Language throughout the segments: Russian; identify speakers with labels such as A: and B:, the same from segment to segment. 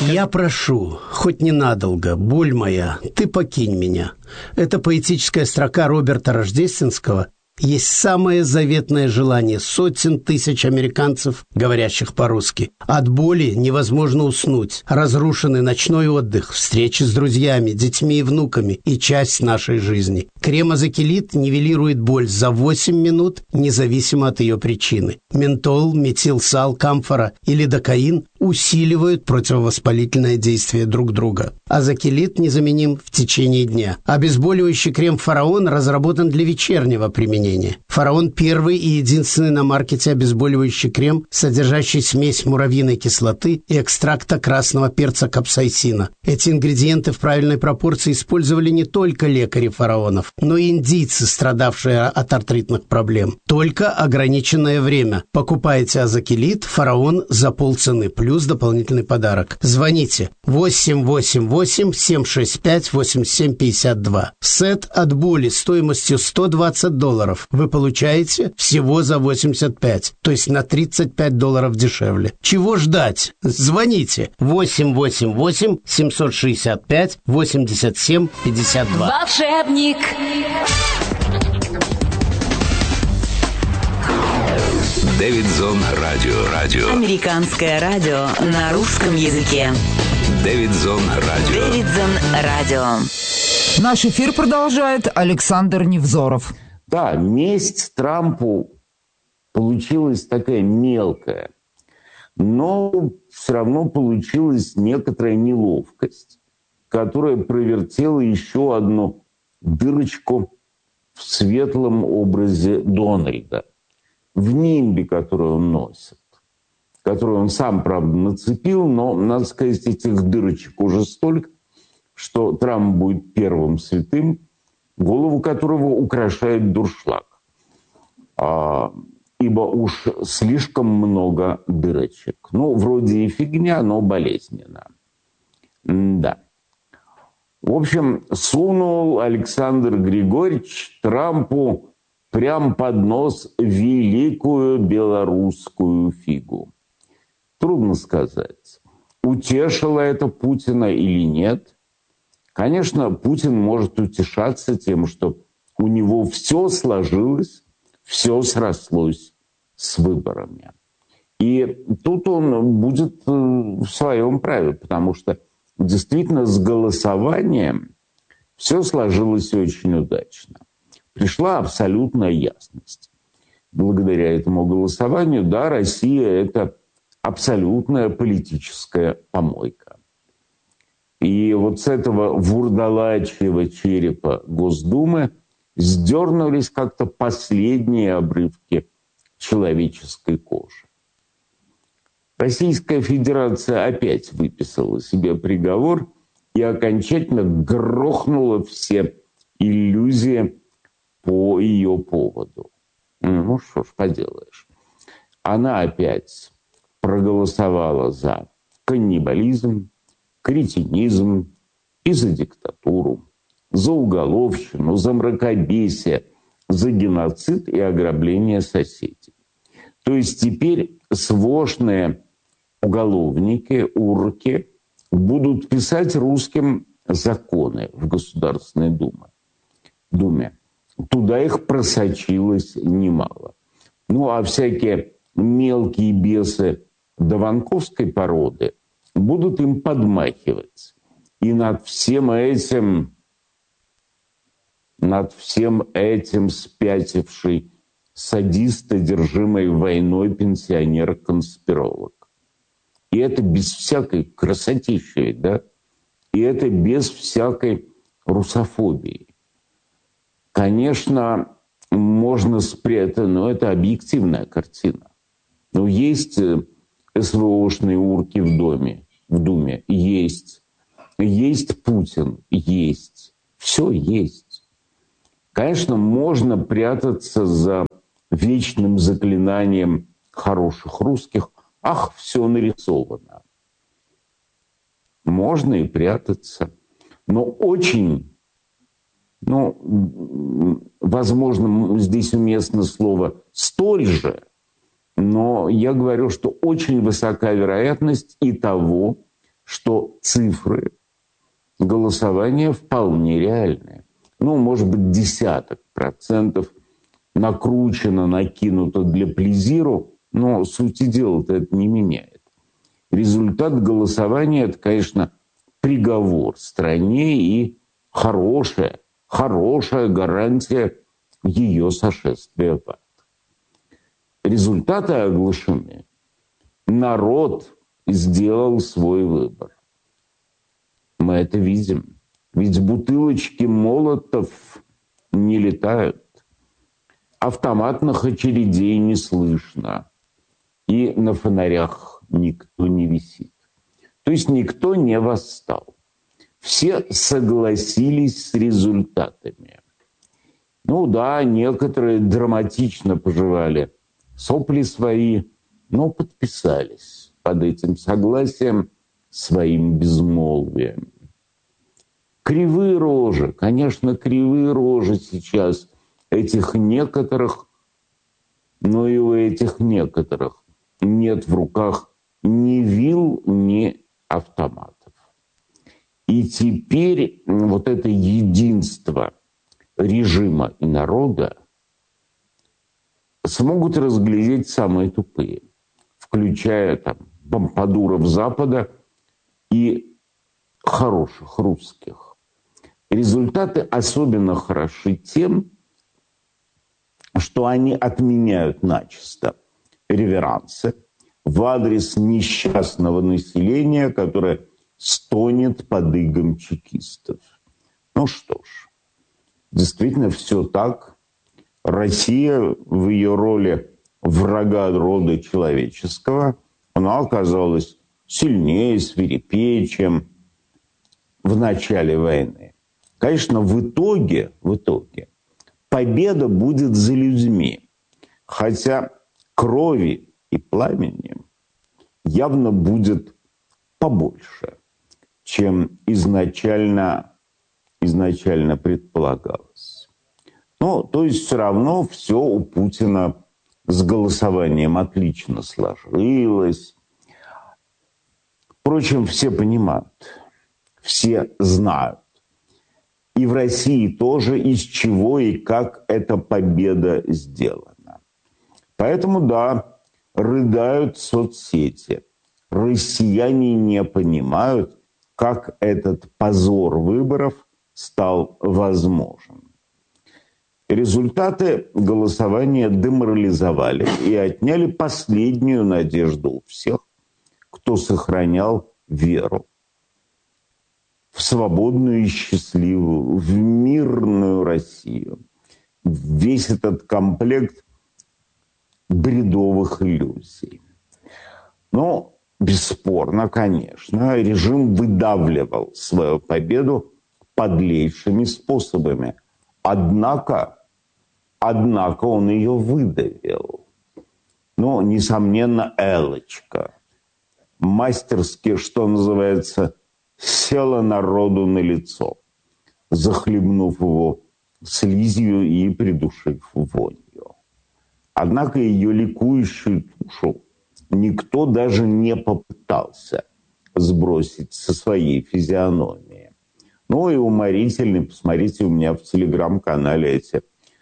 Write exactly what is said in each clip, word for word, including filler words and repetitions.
A: Я прошу, хоть ненадолго, боль моя, ты покинь меня. Это поэтическая строка Роберта Рождественского есть самое заветное желание сотен тысяч американцев, говорящих по-русски. От боли невозможно уснуть. Разрушенный ночной отдых, встречи с друзьями, детьми и внуками и часть нашей жизни. Крем-азокилит нивелирует боль за восемь минут, независимо от ее причины. Ментол, метилсал, камфора и лидокаин усиливают противовоспалительное действие друг друга. Азокилит незаменим в течение дня. Обезболивающий крем «Фараон» разработан для вечернего применения. «Фараон» – первый и единственный на маркете обезболивающий крем, содержащий смесь муравьиной кислоты и экстракта красного перца капсаицина. Эти ингредиенты в правильной пропорции использовали не только лекари фараонов, но и индийцы, страдавшие от артритных проблем. Только ограниченное время. Покупайте азокилит «Фараон» за полцены, плюс дополнительный подарок. Звоните восемь восемь восемь семь шесть пять восемь семь пять два. Сет от боли стоимостью сто двадцать долларов вы получаете всего за восемьдесят пять, то есть на тридцать пять долларов дешевле. Чего ждать? Звоните восемь восемь восемь семь шесть пять восемь семь пять два.
B: Волшебник.
C: Дэвидзон Радио. Радио.
B: Американское радио на русском языке.
C: Дэвидзон Радио.
B: Дэвидзон Радио.
D: Наш эфир продолжает Александр Невзоров.
E: Да, месть Трампу получилась такая мелкая, но все равно получилась некоторая неловкость, которая провертела еще одну дырочку в светлом образе Дональда, в нимбе, который он носит, которую он сам, правда, нацепил, но, надо сказать, этих дырочек уже столько, что Трамп будет первым святым, голову которого украшает дуршлаг. А, ибо уж слишком много дырочек. Ну, вроде и фигня, но болезненно. Да. В общем, сунул Александр Григорьевич Трампу прям под нос великую белорусскую фигу. Трудно сказать, утешило это Путина или нет. Конечно, Путин может утешаться тем, что у него все сложилось, все срослось с выборами. И тут он будет в своем праве, потому что действительно с голосованием все сложилось очень удачно. Пришла абсолютная ясность. Благодаря этому голосованию, да, Россия – это абсолютная политическая помойка. И вот с этого вурдалачьего черепа Госдумы сдернулись как-то последние обрывки человеческой кожи. Российская Федерация опять выписала себе приговор и окончательно грохнула все иллюзии по ее поводу. Ну, что ж поделаешь. Она опять проголосовала за каннибализм, кретинизм и за диктатуру, за уголовщину, за мракобесие, за геноцид и ограбление соседей. То есть теперь свошные уголовники, урки будут писать русским законы в Государственной Думе. Думе. Туда их просочилось немало. Ну, а всякие мелкие бесы дованковской породы будут им подмахивать. И над всем этим, над всем этим спятивший садист, одержимый войной пенсионер-конспиролог. И это без всякой красотищи, да? И это без всякой русофобии. Конечно, можно спрятать, но это объективная картина. Но есть СВОшные урки в доме, в Думе, есть. Есть Путин, есть. Все есть. Конечно, можно прятаться за вечным заклинанием хороших русских. Ах, все нарисовано. Можно и прятаться. Но очень, ну, возможно, здесь уместно слово «столь же», но я говорю, что очень высока вероятность и того, что цифры голосования вполне реальные. Ну, может быть, десяток процентов накручено, накинуто для плезиру, но сути дела-то это не меняет. Результат голосования – это, конечно, приговор стране и хорошая, хорошая гарантия ее сошествия в ад. Результаты оглашены. Народ сделал свой выбор. Мы это видим. Ведь бутылочки молотов не летают. Автоматных очередей не слышно. И на фонарях никто не висит. То есть никто не восстал. Все согласились с результатами. Ну да, некоторые драматично пожевали сопли свои, но подписались под этим согласием своим безмолвием. Кривые рожи, конечно, кривые рожи сейчас этих некоторых, но и у этих некоторых нет в руках ни вил, ни автоматов. И теперь вот это единство режима и народа смогут разглядеть самые тупые, включая там помпадуров Запада и хороших русских. Результаты особенно хороши тем, что они отменяют начисто реверансы в адрес несчастного населения, которое стонет под игом чекистов. Ну что ж, действительно все так. Россия в ее роли врага рода человеческого, она оказалась сильнее, свирепее, чем в начале войны. Конечно, в итоге, в итоге победа будет за людьми, хотя крови и пламени явно будет побольше, чем изначально, изначально предполагалось. Ну, то есть все равно все у Путина с голосованием отлично сложилось. Впрочем, все понимают, все знают. И в России тоже, из чего и как эта победа сделана. Поэтому, да, рыдают соцсети. Россияне не понимают, как этот позор выборов стал возможен. Результаты голосования деморализовали и отняли последнюю надежду у всех, кто сохранял веру в свободную и счастливую, в мирную Россию. Весь этот комплект бредовых иллюзий. Но, бесспорно, конечно, режим выдавливал свою победу подлейшими способами. Однако, однако он ее выдавил. Ну, несомненно, Элочка мастерски, что называется, села народу на лицо, захлебнув его слизью и придушив вонью. Однако ее ликующую тушу никто даже не попытался сбросить со своей физиономии. Ну и уморительный, посмотрите у меня в телеграм-канале эти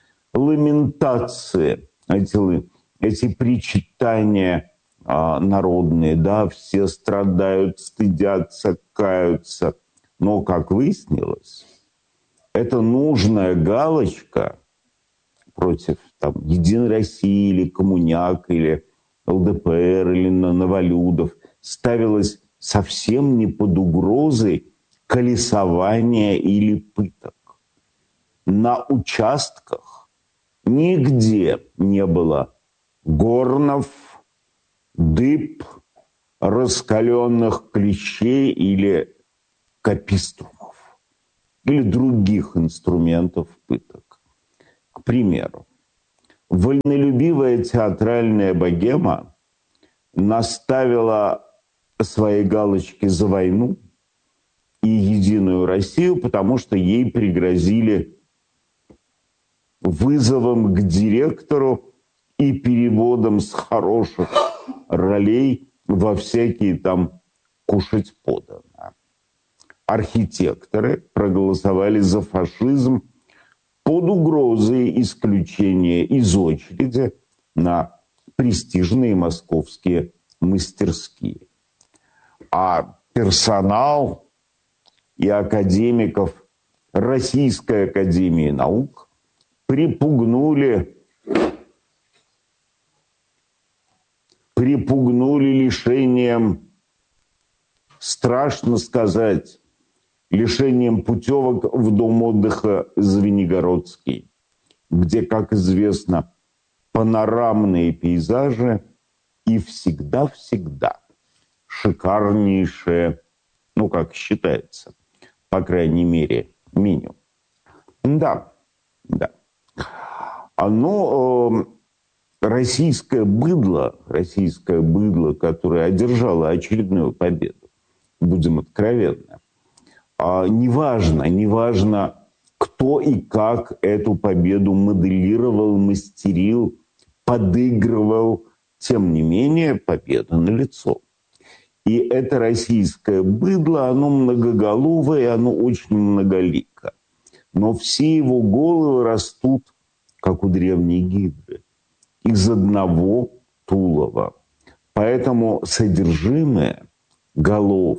E: ламентации, эти, эти причитания а, народные, да, все страдают, стыдятся, каются. Но, как выяснилось, это нужная галочка против там, Единой России или Коммуняк, или ЛДПР, или Новолюдов ставилась совсем не под угрозой колесования или пыток. На участках нигде не было горнов, дыб, раскаленных клещей или капиструмов, или других инструментов пыток. К примеру, вольнолюбивая театральная богема наставила свои галочки за войну и Единую Россию, потому что ей пригрозили вызовом к директору и переводом с хороших ролей во всякие там кушать подано. Архитекторы проголосовали за фашизм под угрозой исключения из очереди на престижные московские мастерские. А персонал и академиков Российской академии наук припугнули, припугнули лишением, страшно сказать, лишением путевок в дом отдыха Звенигородский, где, как известно, панорамные пейзажи и всегда-всегда шикарнейшее, ну, как считается, по крайней мере, меню. Да, да. Оно, э, российское быдло, российское быдло, которое одержало очередную победу, будем откровенны, э, неважно, неважно, кто и как эту победу моделировал, мастерил, подыгрывал, тем не менее, победа налицо. И это российское быдло, оно многоголовое, оно очень многолико. Но все его головы растут, как у древней гидры, из одного тулова. Поэтому содержимое голов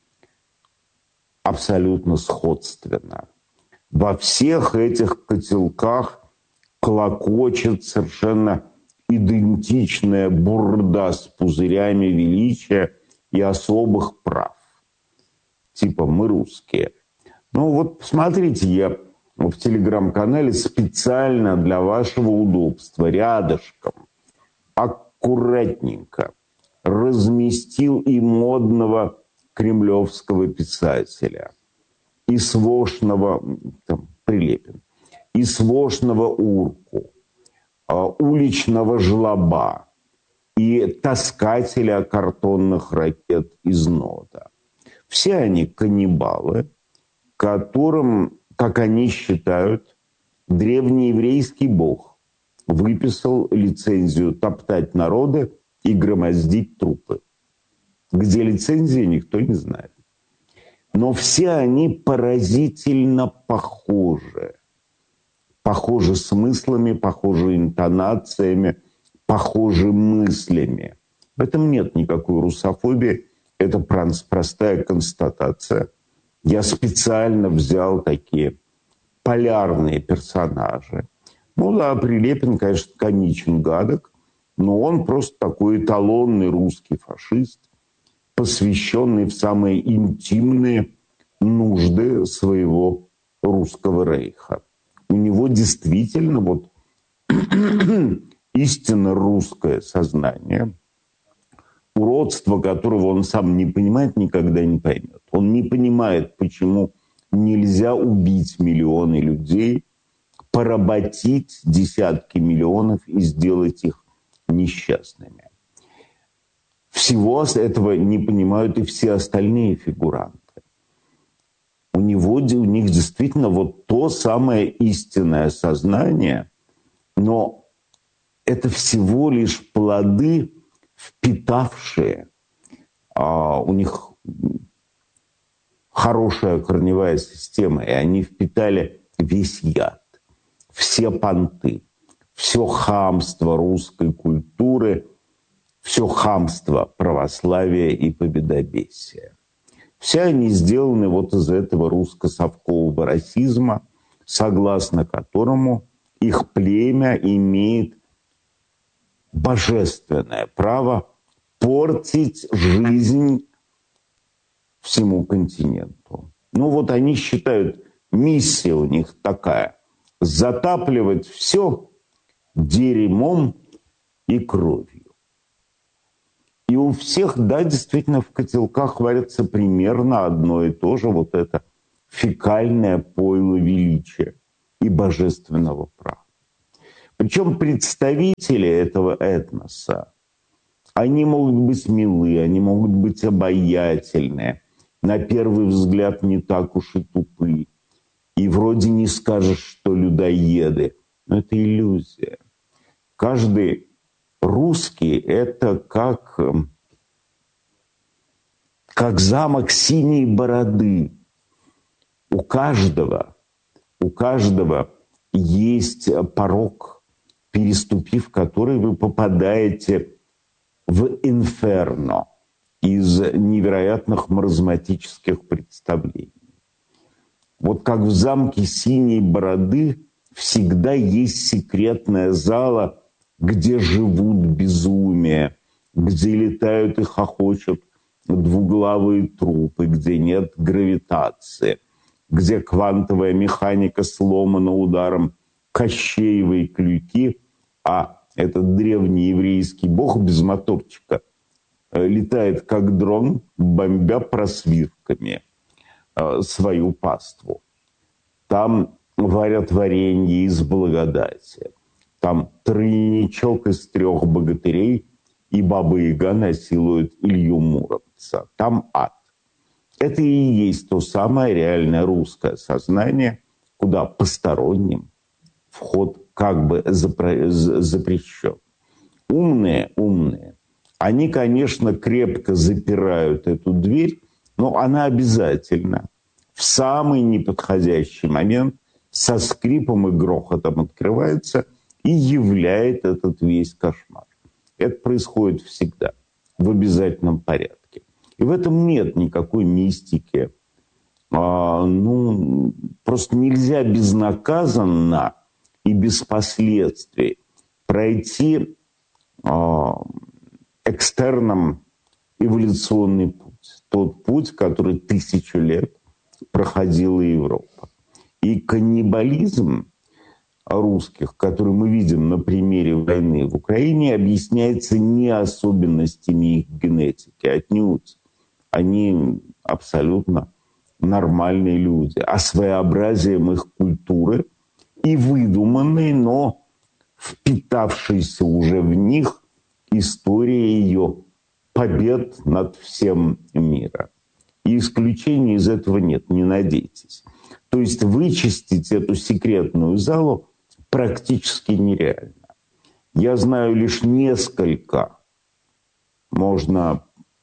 E: абсолютно сходственно. Во всех этих котелках клокочет совершенно идентичная бурда с пузырями величия и особых прав. Типа мы русские. Ну вот посмотрите, я в телеграм-канале специально для вашего удобства рядышком, аккуратненько разместил и модного кремлевского писателя, и свошного, там, Прилепин, и свошного Урку, уличного жлоба, и таскателя картонных ракет из нода. Все они каннибалы, которым, как они считают, древнееврейский бог выписал лицензию топтать народы и громоздить трупы. Где лицензия, никто не знает. Но все они поразительно похожи. Похожи смыслами, похожи интонациями, похожи мыслями. В этом нет никакой русофобии. Это простая констатация. Я специально взял такие полярные персонажи. Ну да, Прилепин, конечно, комичен, гадок, но он просто такой эталонный русский фашист, посвященный в самые интимные нужды своего русского рейха. У него действительно вот истинно русское сознание, уродство которого он сам не понимает, никогда не поймет. Он не понимает, почему нельзя убить миллионы людей, поработить десятки миллионов и сделать их несчастными. Всего этого не понимают и все остальные фигуранты. У него, у них действительно вот то самое истинное сознание, но это всего лишь плоды, впитавшие, а, у них хорошая корневая система, и они впитали весь яд, все понты, все хамство русской культуры, все хамство православия и победобесия. Все они сделаны вот из этого русско-совкового расизма, согласно которому их племя имеет божественное право портить жизнь всему континенту. Ну вот они считают, миссия у них такая – затапливать все дерьмом и кровью. И у всех, да, действительно, в котелках варится примерно одно и то же, вот это фекальное пойло величия и божественного права. Причем представители этого этноса, они могут быть милы, они могут быть обаятельные, на первый взгляд не так уж и тупые. И вроде не скажешь, что людоеды, но это иллюзия. Каждый русский – это как, как замок Синей Бороды. У каждого, у каждого есть порог, переступив который вы попадаете в инферно из невероятных маразматических представлений. Вот как в замке Синей Бороды всегда есть секретная зала, где живут безумия, где летают и хохочут двуглавые трупы, где нет гравитации, где квантовая механика сломана ударом Кощеевой клюки, а этот древний еврейский бог без моторчика летает как дрон, бомбя просвирками свою паству. Там варят варенье из благодати. Там тройничок из трех богатырей и Баба-Яга насилует Илью Муромца. Там ад. Это и есть то самое реальное русское сознание, куда посторонним вход как бы запрещен. Умные, умные. Они, конечно, крепко запирают эту дверь, но она обязательно в самый неподходящий момент со скрипом и грохотом открывается и являет этот весь кошмар. Это происходит всегда, в обязательном порядке. И в этом нет никакой мистики. А, ну, просто нельзя безнаказанно и без последствий пройти а, экстерном эволюционный путь. Тот путь, который тысячу лет проходила Европа. И каннибализм русских, который мы видим на примере войны в Украине, объясняется не особенностями их генетики, отнюдь. Они абсолютно нормальные люди, а своеобразием их культуры и выдуманной, но впитавшейся уже в них история ее побед над всем миром. И исключений из этого нет, не надейтесь. То есть вычистить эту секретную залу практически нереально. Я знаю лишь несколько, можно,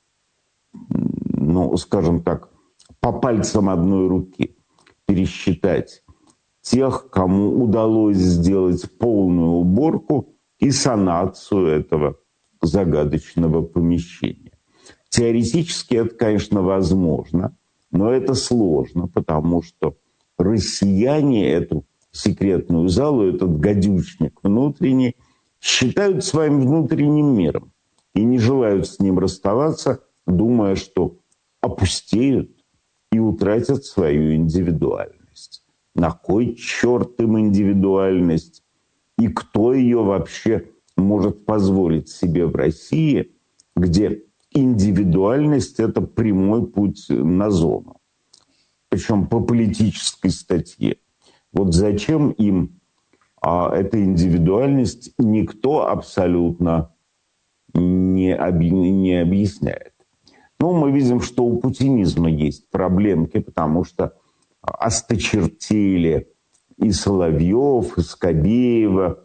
E: ну, скажем так, по пальцам одной руки пересчитать тех, кому удалось сделать полную уборку и санацию этого загадочного помещения. Теоретически это, конечно, возможно, но это сложно, потому что россияне эту секретную залу, этот гадючник внутренний, считают своим внутренним миром и не желают с ним расставаться, думая, что опустеют и утратят свою индивидуальность. На кой черт им индивидуальность? И кто ее вообще может позволить себе в России, где индивидуальность – это прямой путь на зону? Причем по политической статье. Вот зачем им а, эта индивидуальность, никто абсолютно не, объ... не объясняет. Но мы видим, что у путинизма есть проблемки, потому что осточертели и Соловьев, и Скобеева,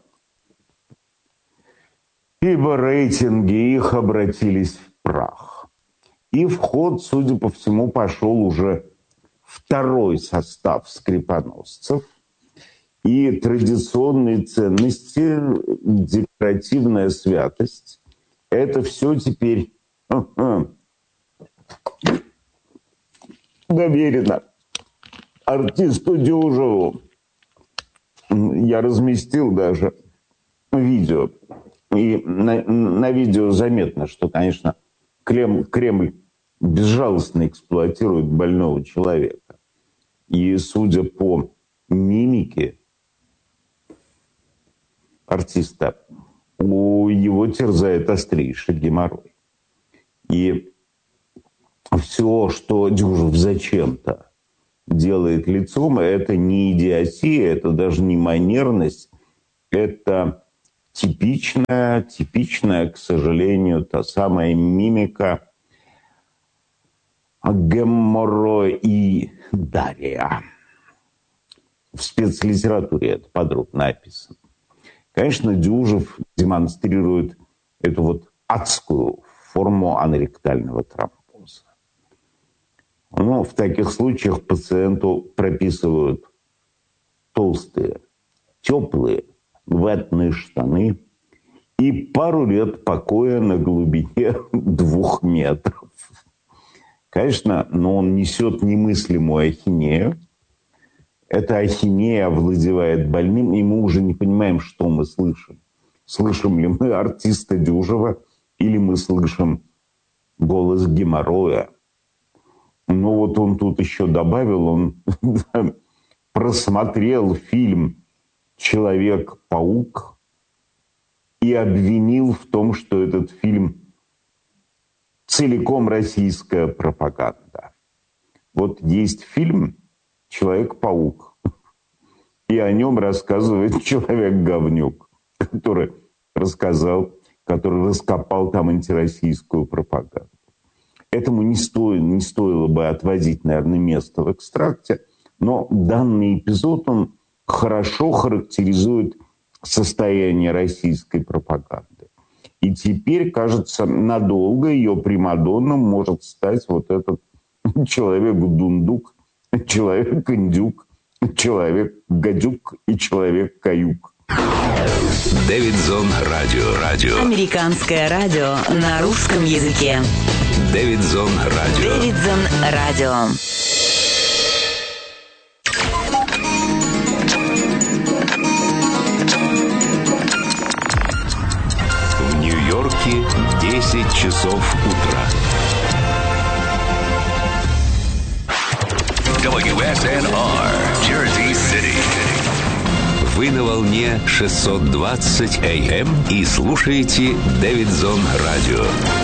E: ибо рейтинги их обратились в прах. И в ход, судя по всему, пошел уже второй состав скрипоносцев. И традиционные ценности, декоративная святость, это все теперь доверено артисту Дюжеву. Я разместил даже видео. И на, на видео заметно, что, конечно, Кремль, Кремль безжалостно эксплуатирует больного человека. И, судя по мимике артиста, у его терзает острейший геморрой. И все, что Дюжев зачем-то делает лицом, это не идиотия, это даже не манерность, это типичная, типичная, к сожалению, та самая мимика геморроидария. В спецлитературе это подробно описано. Конечно, Дюжев демонстрирует эту вот адскую форму аноректального тромбоза. Но в таких случаях пациенту прописывают толстые, теплые ватные штаны и пару лет покоя на глубине двух метров. Конечно, но он несет немыслимую ахинею. Эта ахинея овладевает больным, и мы уже не понимаем, что мы слышим. Слышим ли мы артиста Дюжева или мы слышим голос геморроя. Но вот он тут еще добавил, он просмотрел фильм «Человек-паук» и обвинил в том, что этот фильм целиком российская пропаганда. Вот есть фильм «Человек-паук», и о нем рассказывает человек-говнюк, который рассказал, который раскопал там антироссийскую пропаганду. Этому не, стоит, не стоило бы отводить, наверное, место в экстракте, но данный эпизод, он хорошо характеризует состояние российской пропаганды. И теперь, кажется, надолго ее примадонном может стать вот этот человек-дундук, человек-индюк, человек-гадюк и человек-каюк.
C: Дэвидзон Радио. Радио.
B: Американское радио на русском языке.
C: Дэвидзон Радио.
B: Дэвидзон Радио.
C: В Нью-Йорке десять часов утра. дабл ю эс эн ар, Jersey City. Вы на волне шестьсот двадцать эй эм и слушаете Дэвидзон Радио.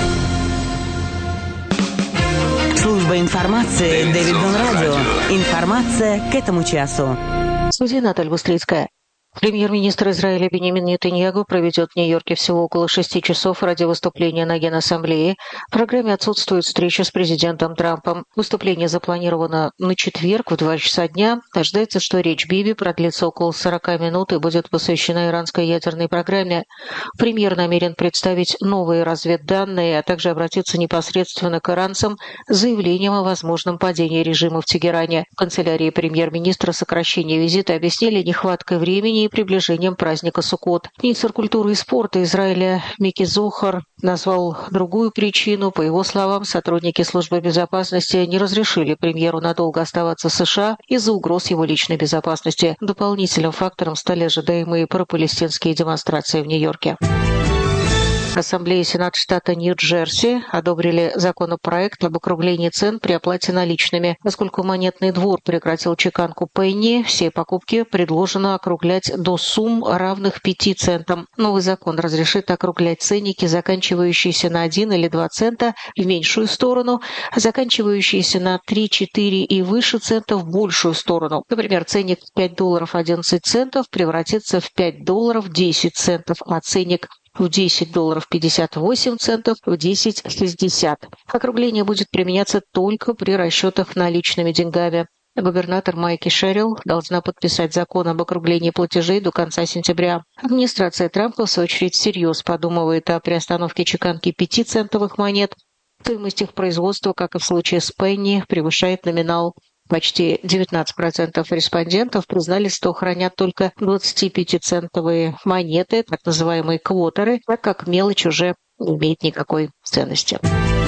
B: Служба информации Дэвидзон Радио. Информация к этому часу.
F: В студии Наталья Бустрицкая. Премьер-министр Израиля Биньямин Нетаньяху проведет в Нью-Йорке всего около шести часов ради выступления на Генассамблее. В программе отсутствует встреча с президентом Трампом. Выступление запланировано на четверг в два часа дня. Ожидается, что речь Биби продлится около сорока минут и будет посвящена иранской ядерной программе. Премьер намерен представить новые разведданные, а также обратиться непосредственно к иранцам с заявлением о возможном падении режима в Тегеране. В канцелярии премьер-министра сокращение визита объяснили нехваткой времени и приближением праздника Суккот. Министр культуры и спорта Израиля Мики Зохар назвал другую причину. По его словам, сотрудники службы безопасности не разрешили премьеру надолго оставаться в США из-за угроз его личной безопасности. Дополнительным фактором стали ожидаемые пропалестинские демонстрации в Нью-Йорке. Ассамблея и Сенат штата Нью-Джерси одобрили законопроект об округлении цен при оплате наличными. Поскольку монетный двор прекратил чеканку пенни, все покупки предложено округлять до сумм, равных пяти центам. Новый закон разрешит округлять ценники, заканчивающиеся на один или два цента, в меньшую сторону, а заканчивающиеся на три, четыре и выше центов в большую сторону. Например, ценник в пять долларов одиннадцать центов превратится в пять долларов десять центов, а ценник в десять долларов пятьдесят восемь центов, в десять шестьдесят. Округление будет применяться только при расчетах наличными деньгами. Губернатор Майки Шерилл должна подписать закон об округлении платежей до конца сентября. Администрация Трампа, в свою очередь, всерьез подумывает о приостановке чеканки пятицентовых монет. Стоимость их производства, как и в случае с пенни, превышает номинал. Почти девятнадцать процентов респондентов признали, что хранят только двадцатипятицентовые монеты, так называемые квотеры, так как мелочь уже не имеет никакой ценности.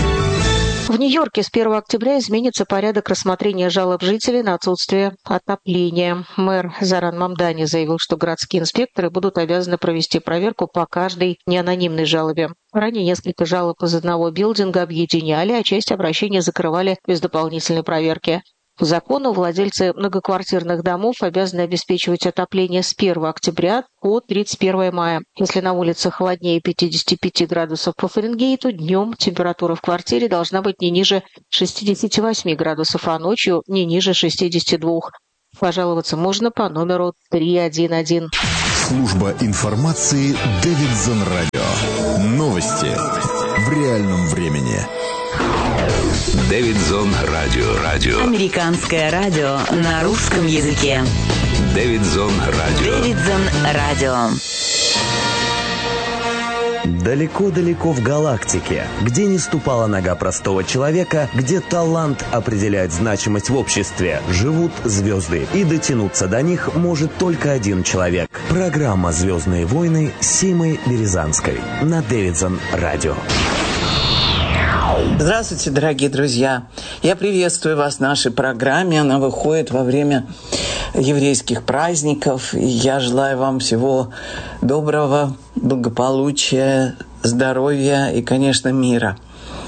F: В Нью-Йорке с первого октября изменится порядок рассмотрения жалоб жителей на отсутствие отопления. Мэр Заран Мамдани заявил, что городские инспекторы будут обязаны провести проверку по каждой неанонимной жалобе. Ранее несколько жалоб из одного билдинга объединяли, а часть обращений закрывали без дополнительной проверки. По закону владельцы многоквартирных домов обязаны обеспечивать отопление с первого октября по тридцать первого мая. Если на улице холоднее пятидесяти пяти градусов по Фаренгейту, днем температура в квартире должна быть не ниже шестидесяти восьми градусов, а ночью не ниже шестидесяти двух. Пожаловаться можно по номеру триста одиннадцать.
G: Служба информации Дэвидзон Радио. Новости в реальном времени.
C: Дэвидзон Радио. Радио.
B: Американское радио на русском языке.
C: Дэвидзон Радио.
B: Дэвидзон Радио.
H: Далеко-далеко в галактике, где не ступала нога простого человека, где талант определяет значимость в обществе, живут звезды. И дотянуться до них может только один человек. Программа «Звездные войны» с Симой Березанской на Дэвидсон Радио.
I: Здравствуйте, дорогие друзья! Я приветствую вас в нашей программе. Она выходит во время еврейских праздников. И я желаю вам всего доброго, благополучия, здоровья и, конечно, мира.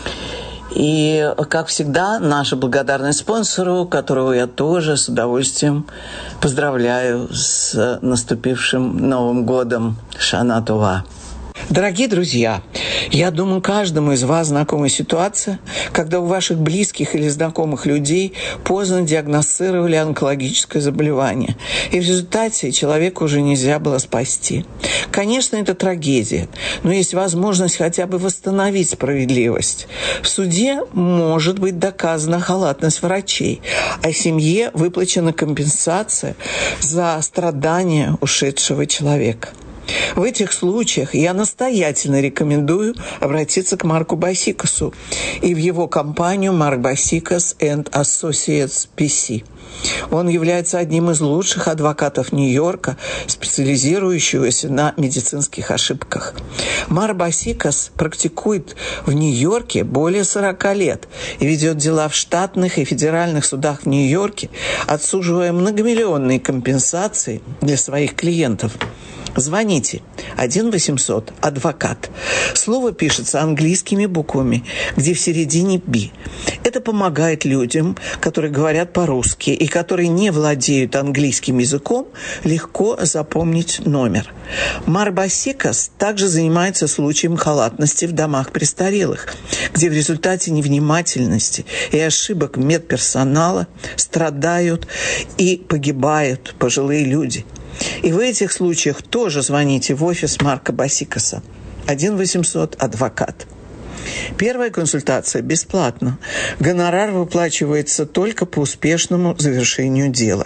I: И, как всегда, наша благодарность спонсору, которого я тоже с удовольствием поздравляю с наступившим Новым годом. Шана Това. Дорогие друзья, я думаю, каждому из вас знакома ситуация, когда у ваших близких или знакомых людей поздно диагностировали онкологическое заболевание, и в результате человека уже нельзя было спасти. Конечно, это трагедия, но есть возможность хотя бы восстановить справедливость. В суде может быть доказана халатность врачей, а семье выплачена компенсация за страдания ушедшего человека. В этих случаях я настоятельно рекомендую обратиться к Марку Басикасу и в его компанию Mark Basikas and Associates пи си. Он является одним из лучших адвокатов Нью-Йорка, специализирующегося на медицинских ошибках. Марк Басикас практикует в Нью-Йорке более сорока лет и ведет дела в штатных и федеральных судах в Нью-Йорке, отсуживая многомиллионные компенсации для своих клиентов. Звоните один восемьсот адвокат. Слово пишется английскими буквами, где в середине «би». Это помогает людям, которые говорят по-русски и которые не владеют английским языком, легко запомнить номер. Марк Басикас также занимается случаем халатности в домах престарелых, где в результате невнимательности и ошибок медперсонала страдают и погибают пожилые люди. И в этих случаях тоже звоните в офис Марка Басикаса. один восемьсот адвокат. Первая консультация бесплатна. Гонорар выплачивается только по успешному завершению дела.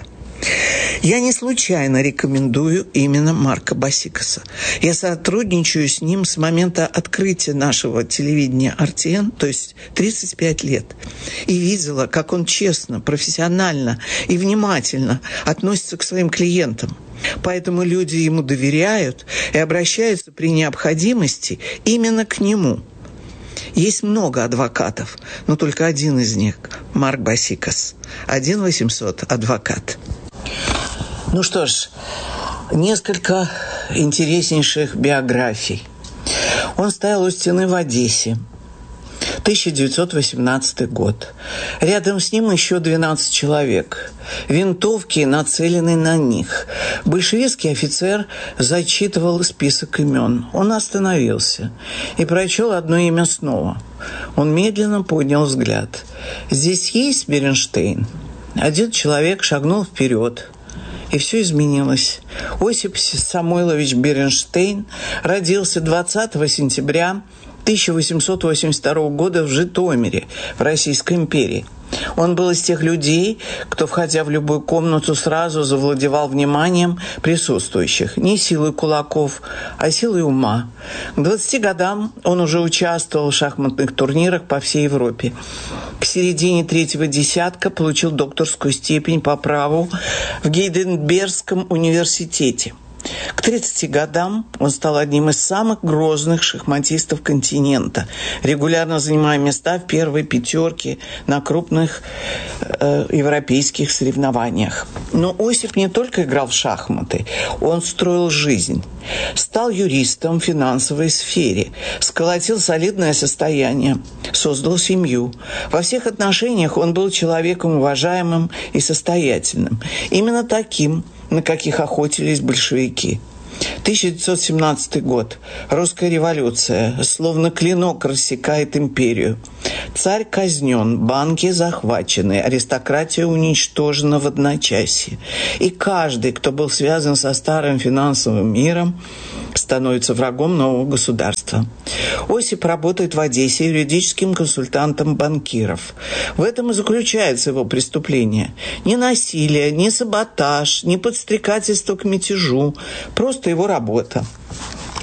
I: Я не случайно рекомендую именно Марка Басикаса. Я сотрудничаю с ним с момента открытия нашего телевидения эр ти эн, то есть тридцать пять лет. И видела, как он честно, профессионально и внимательно относится к своим клиентам. Поэтому люди ему доверяют и обращаются при необходимости именно к нему. Есть много адвокатов, но только один из них – Марк Басикас. один восемьсот адвокат. Ну что ж, несколько интереснейших биографий. Он стоял у стены в Одессе. тысяча девятьсот восемнадцатый год. Рядом с ним еще двенадцать человек. Винтовки нацелены на них. Большевистский офицер зачитывал список имен. Он остановился и прочел одно имя снова. Он медленно поднял взгляд. «Здесь есть Беренштейн?» Один человек шагнул вперед. И все изменилось. Осип Самойлович Беренштейн родился двадцатого сентября тысяча восемьсот восемьдесят второго года в Житомире, в Российской империи. Он был из тех людей, кто, входя в любую комнату, сразу завладевал вниманием присутствующих. Не силой кулаков, а силой ума. К двадцати годам он уже участвовал в шахматных турнирах по всей Европе. К середине третьего десятка получил докторскую степень по праву в Гейдельбергском университете. К тридцати годам он стал одним из самых грозных шахматистов континента, регулярно занимая места в первой пятерке на крупных э, европейских соревнованиях. Но Осип не только играл в шахматы, он строил жизнь. Стал юристом в финансовой сфере, сколотил солидное состояние, создал семью. Во всех отношениях он был человеком уважаемым и состоятельным. Именно таким, на каких охотились большевики. тысяча девятьсот семнадцатый год. Русская революция. Словно клинок рассекает империю. Царь казнен, банки захвачены, аристократия уничтожена в одночасье. И каждый, кто был связан со старым финансовым миром, становится врагом нового государства. Осип работает в Одессе юридическим консультантом банкиров. В этом и заключается его преступление. Ни насилие, ни саботаж, ни подстрекательство к мятежу. Просто его работа.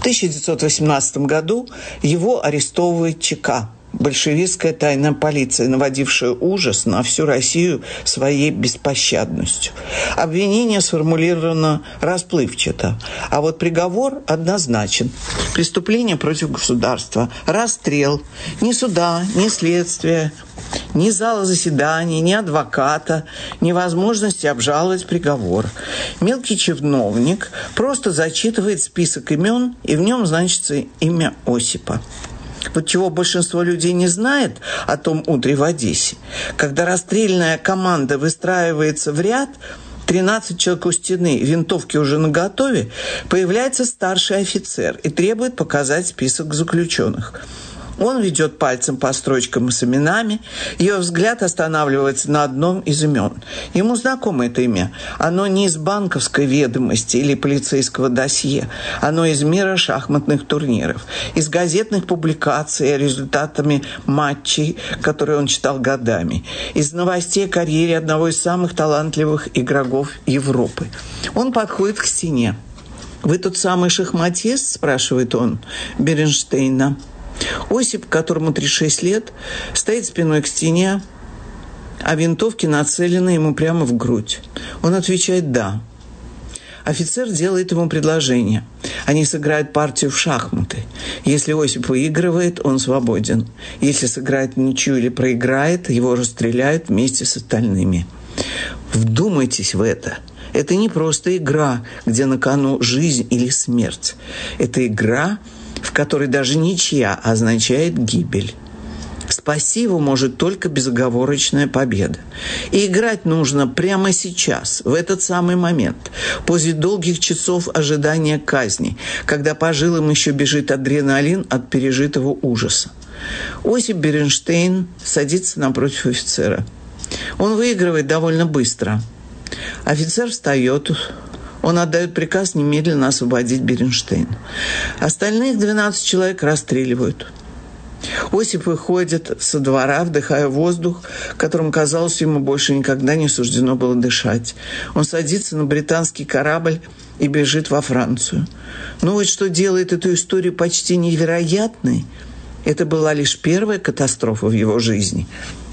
I: В тысяча девятьсот восемнадцатом году его арестовывает ЧК, большевистская тайная полиция, наводившая ужас на всю Россию своей беспощадностью. Обвинение сформулировано расплывчато, а вот приговор однозначен. Преступление против государства, расстрел, ни суда, ни следствия, ни зала заседаний, ни адвоката, ни возможности обжаловать приговор. Мелкий чиновник просто зачитывает список имен, и в нем значится имя Осипа. Вот чего большинство людей не знает о том утре в Одессе. Когда расстрельная команда выстраивается в ряд, тринадцать человек у стены, винтовки уже наготове, появляется старший офицер и требует показать список заключенных. Он ведет пальцем по строчкам с именами. Ее взгляд останавливается на одном из имен. Ему знакомо это имя. Оно не из банковской ведомости или полицейского досье. Оно из мира шахматных турниров, из газетных публикаций о результатами матчей, которые он читал годами, из новостей о карьере одного из самых талантливых игроков Европы. Он подходит к стене. «Вы тот самый шахматист?» – спрашивает он Бернштейна. Осип, которому тридцать шесть лет, стоит спиной к стене, а винтовки нацелены ему прямо в грудь. Он отвечает «да». Офицер делает ему предложение. Они сыграют партию в шахматы. Если Осип выигрывает, он свободен. Если сыграет ничью или проиграет, его расстреляют вместе с остальными. Вдумайтесь в это. Это не просто игра, где на кону жизнь или смерть. Это игра, в которой даже ничья означает гибель. Спасти его может только безоговорочная победа. И играть нужно прямо сейчас, в этот самый момент, после долгих часов ожидания казни, когда по жилам еще бежит адреналин от пережитого ужаса. Осип Бернштейн садится напротив офицера. Он выигрывает довольно быстро. Офицер встает. Он отдает приказ немедленно освободить Бернштейна. Остальных двенадцать человек расстреливают. Осип выходит со двора, вдыхая воздух, которым, казалось, ему больше никогда не суждено было дышать. Он садится на британский корабль и бежит во Францию. Но вот что делает эту историю почти невероятной, это была лишь первая катастрофа в его жизни.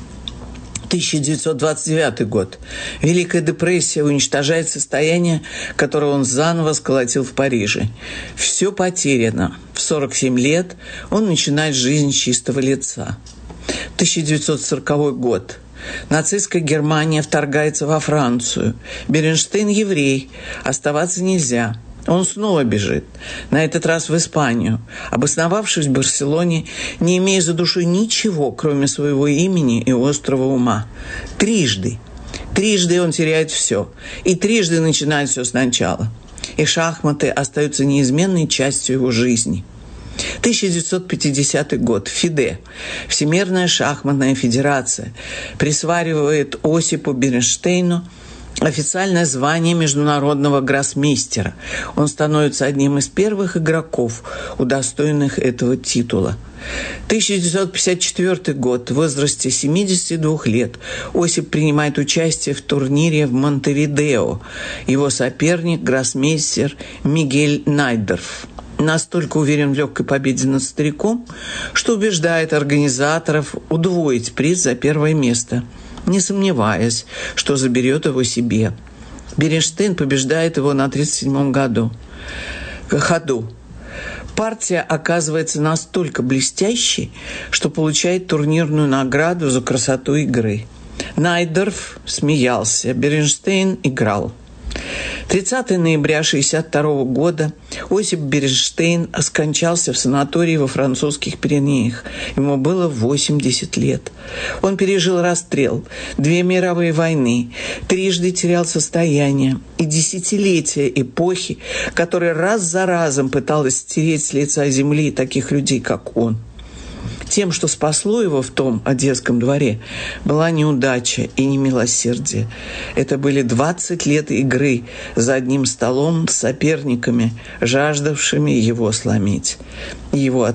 I: тысяча девятьсот двадцать девятый год. Великая депрессия уничтожает состояние, которое он заново сколотил в Париже. Все потеряно. В сорок семь лет он начинает жизнь с чистого лица. тысяча девятьсот сороковой год. Нацистская Германия вторгается во Францию. Бернштейн еврей. Оставаться нельзя. Он снова бежит, на этот раз в Испанию, обосновавшись в Барселоне, не имея за душой ничего, кроме своего имени и острого ума. Трижды. Трижды он теряет все. И трижды начинает все сначала. И шахматы остаются неизменной частью его жизни. тысяча девятьсот пятидесятый год. ФИДЕ, Всемирная шахматная федерация, присваивает Осипу Бернштейну официальное звание международного гроссмейстера. Он становится одним из первых игроков, удостоенных этого титула. тысяча девятьсот пятьдесят четвёртый год. В возрасте семидесяти двух лет Осип принимает участие в турнире в Монтевидео. Его соперник – гроссмейстер Мигель Найдорф. Настолько уверен в легкой победе над стариком, что убеждает организаторов удвоить приз за первое место, не сомневаясь, что заберет его себе. Бернштейн побеждает его на тридцать седьмом году. ходу. Партия оказывается настолько блестящей, что получает турнирную награду за красоту игры. Найдорф смеялся, Бернштейн играл. тридцатого ноября шестьдесят второго года Осип Бернштейн скончался в санатории во французских Пиренеях. Ему было восемьдесят лет. Он пережил расстрел, две мировые войны, трижды терял состояние и десятилетия эпохи, которая раз за разом пыталась стереть с лица земли таких людей, как он. Тем, что спасло его в том Одесском дворе, была неудача и не милосердие. Это были двадцать лет игры за одним столом с соперниками, жаждавшими его сломить. Его